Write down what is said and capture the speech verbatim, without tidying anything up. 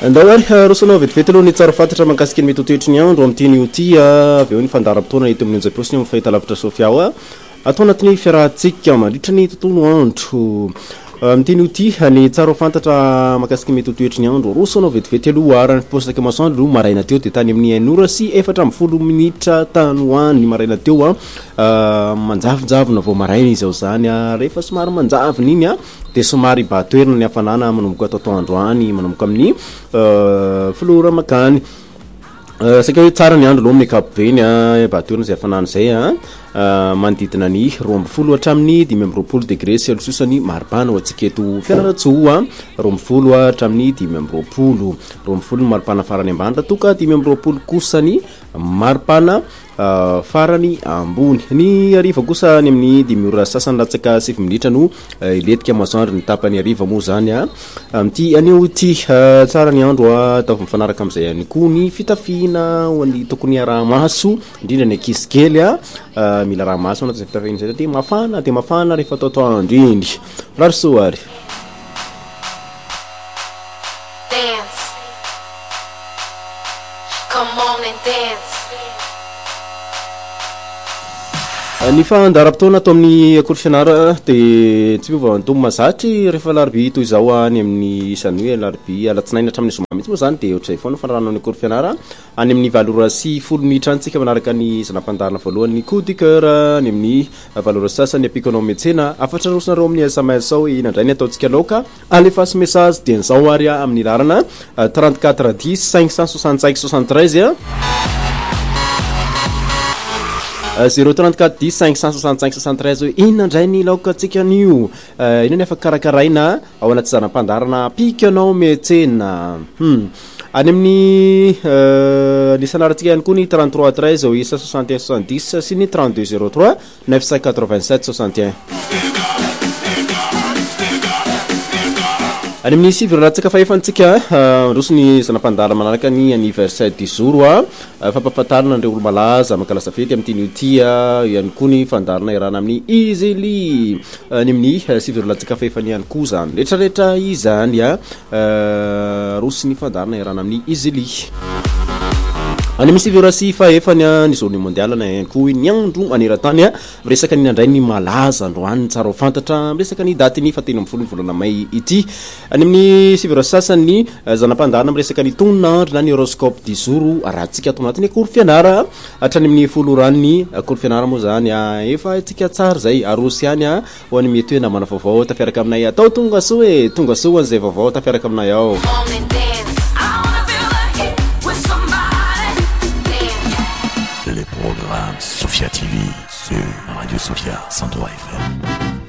ndao ary rosanao vetivety aloha ny tsara fantatra mahakasika ny mety toetry ny andro amin'ity ity avy eo ny fandaharam-potoana hita amin'ny onjaposiny amin'ny fahita lavitra Sofia ao atao anatin'ny fiarahantsika mandritra ny tontolo andro amin'ity ity ny tsara fantatra mahakasika mety toetry ny andro rosanao vetivety aloha ary ny posaka masoandro maraina teo dia tany amin'ny enora sy efatra amby folo minitra tany hoany maraina teo a manjavinjavina vao maraina izy ao zany a rehefa somary manjavina iny a dia somary batoerina ny hafanana manomboka atao androany manomboka amin'ny folora makany saka hoe tsara ny andro aloha amin'ny ankapobeny a batoerina izay hafanana izay a manodidina ny roa amby folo hatramin'ny dimy amby roapolo degré celsius ny maripana ho antsika eto Fianarantsoa roa amby folo hatramin'ny dimy amby roapolo roa amby folo ny maripana farany ambany raha toka dimy amby roapolo kosa ny maripana farany ambony ny ariva kosa ny amin'ny dimy ora sasany latsaka sivy minitra no iletika masoandro ny tapany ariva moa zany a amin'ity anio ity tsara ny andro atao mifanaraka amin'izay ihany koa ny fitafiana ho an'ny tokony arahamaso indrindra ny ankizy kely a mila rahamaso anaty fitafiana zay dia mafana dia mafana rehefa atao atao andro iny rarosoa ary ny fandaharam-potoana atao amin'ny akory fianara dia tsy miova antomo mazatry rehefa larbi toy izao any amin'ny isan'ny hoe larbi alatsinainy hatramin'ny zoma mihitsy moa zany dia ohatr'izay foana fanarahana amin'ny akory fianara any amin'ny valora sy folo minitra antsika manaraka ny zanam-pandarina voalohany ny coup du cœur ny amin'ny valora sasany apikanao metsena afatra rosinareo amin'ny S M S ao inandray ny ataontsika laoka alefasy message dia nizao ary a amin'ny larana trente-quatre dix cinq cent soixante-cinq soixante-treize a zéro trente-quatre dix cinq cent soixante-cinq soixante-treize hoe inona indray ny laoka antsika anio ina ny afaka karakaraina ao anaty zanam-pandarana pikanao metsena hmm. any amin'ny ny sanarantsika ihany koa ny trente-trois treize ao isa soixante et un soixante-dix sy ny trente-deux zéro trois neuf cent quatre-vingt-sept soixante et un any amin'ny sivy ratsaka fahefantsika androsony zanam-pandarana manaraka ny anniversaire du jour a fampahafantarana andreo olo malaza mankalaza fety amin'ity niotia ihany koa ny fandarana irana amin'ny izely any amin'ny sivy ratsaka fahefany ihany koa zany rehetrarehetra izany a rosony fandarana irana amin'ny izely any amin'ny sivy ora sy fahefany ny journée mondiale na ihany koa ny andro aneran-tany a miresaka ny nandray ny malaza androany tsara ho fantatra miresaka ny daty ny fatelo amby folo ny volana may ity any amin'ny sivy ora sasany zanam-pandarana miresaka ny tononandro na ny horoscope du jour raha tsika atao anatin'ny akory fianara hatrany amin'ny folo ranony akory fianara moa zany a efa tsika tsara zay arosy ihany a ho any mety hoe namana vaovao tafiaraka aminay atao tonga soa e tonga soa an'izay vaovao tafiaraka aminay ao Sophia T V sur Radio Sophia cent trois F M.